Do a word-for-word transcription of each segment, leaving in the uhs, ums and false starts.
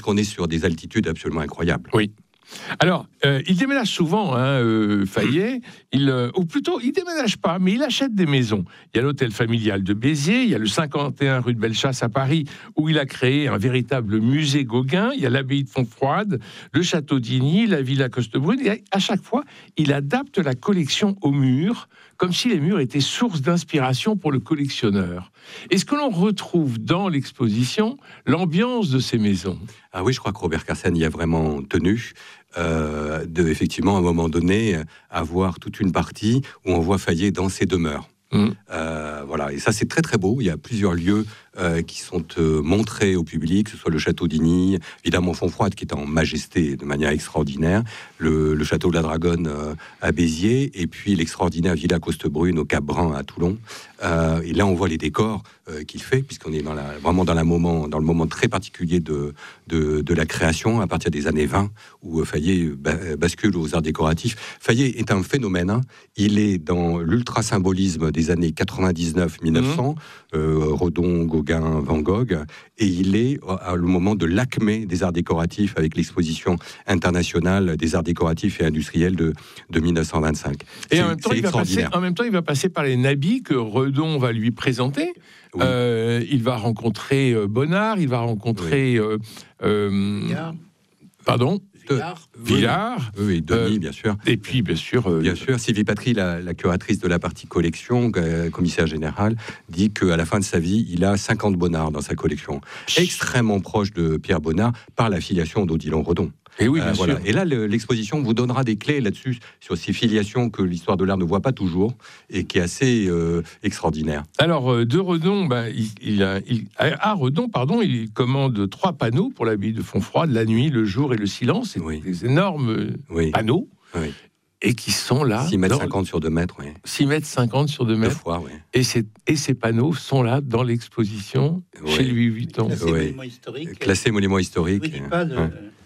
qu'on est sur des altitudes absolument incroyables. Oui. Alors, euh, il déménage souvent, hein, euh, Fayet, il, euh, ou plutôt, il déménage pas, mais il achète des maisons. Il y a l'hôtel familial de Béziers, il y a le cinquante et un rue de Bellechasse à Paris, où il a créé un véritable musée Gauguin, il y a l'abbaye de Fontfroide, le château d'Igny, la villa Costebrune, et à chaque fois, il adapte la collection aux murs, comme si les murs étaient source d'inspiration pour le collectionneur. Est-ce que l'on retrouve dans l'exposition l'ambiance de ces maisons ? Ah oui, je crois que Robert Cassen y a vraiment tenu. Euh, de, effectivement, à un moment donné, avoir toute une partie où on voit Fayet dans ses demeures. Mmh. Euh, voilà, et ça c'est très très beau. Il y a plusieurs lieux euh, qui sont euh, montrés au public, que ce soit le château d'Igny, évidemment Fontfroide qui est en majesté de manière extraordinaire, le, le château de la Dragonne euh, à Béziers, et puis l'extraordinaire villa Costebrune au Cap Brun à Toulon. Euh, et là on voit les décors euh, qu'il fait, puisqu'on est dans la, vraiment dans, la moment, dans le moment très particulier de, de, de la création, à partir des années vingt, où Fayet bascule aux arts décoratifs. Fayet est un phénomène, hein. Il est dans l'ultra-symbolisme des années quatre-vingt-dix-neuf mille neuf cents, mmh. euh, Redon, Gauguin, Van Gogh, et il est à le moment de l'acmé des arts décoratifs avec l'exposition internationale des arts décoratifs et industriels de, de mille neuf cent vingt-cinq. Et c'est, en même, temps, il va passer, en même temps, il va passer par les nabis que Redon va lui présenter. Oui. Euh, il va rencontrer euh, Bonnard, il va rencontrer... Oui. Euh, euh, pardon Villard. Villard. Oui, oui, Denis, euh, bien sûr. Et puis, bien sûr... Euh, bien sûr, Sylvie Patry, la, la curatrice de la partie collection, euh, commissaire générale, dit qu'à la fin de sa vie, il a cinquante Bonnard dans sa collection. Extrêmement proche de Pierre Bonnard par la filiation d'Odilon Redon. Et oui, bien euh, voilà. sûr. Et là, le, l'exposition vous donnera des clés là-dessus, sur ces filiations que l'histoire de l'art ne voit pas toujours, et qui est assez euh, extraordinaire. Alors, de Redon, ben, il, il a, il, à Redon, pardon, il commande trois panneaux pour l'abbaye de Fontfroide, la nuit, le jour et le silence. C'est oui. des énormes oui. panneaux. Oui. Et qui sont là... six mètres cinquante sur deux mètres, oui. six mètres cinquante sur deux mètres. Deux fois, oui. Et, et ces panneaux sont là dans l'exposition oui. chez Louis Vuitton. Classé oui. monument historique. Classé monument historique. Je vous dis pas de... ouais.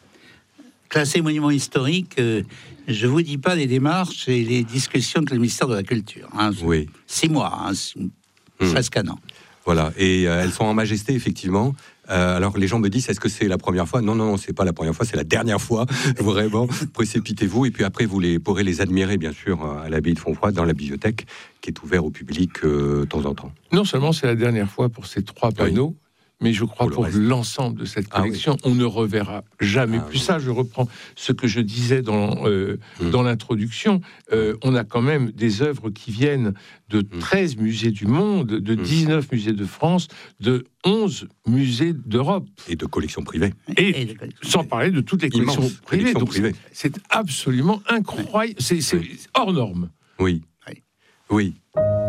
Classé monument historique, euh, je vous dis pas les démarches et les discussions avec le ministère de la Culture. Hein, oui. Six mois, hein, six, hum. presque un an. Voilà, et euh, elles sont en majesté, effectivement. Euh, alors les gens me disent, est-ce que c'est la première fois ? Non, non, non, c'est pas la première fois, c'est la dernière fois. Vraiment, précipitez-vous. Et puis après, vous les, pourrez les admirer, bien sûr, à l'abbaye de Fontfroide, dans la bibliothèque, qui est ouverte au public euh, de temps en temps. Non seulement c'est la dernière fois pour ces trois panneaux, oui. mais je crois pour, pour l'ensemble de cette collection, ah oui. on ne reverra jamais ah plus oui. ça. Je reprends ce que je disais dans, euh, mmh. dans l'introduction. Euh, mmh. On a quand même des œuvres qui viennent de treize mmh. musées du monde, de dix-neuf mmh. musées de France, de onze musées d'Europe. Et de collections privées. Et, et collections sans privées. Parler de toutes les collections Immense privées. Collections Donc privées. C'est, c'est absolument incroyable. C'est, c'est hors norme. Oui. Oui. oui.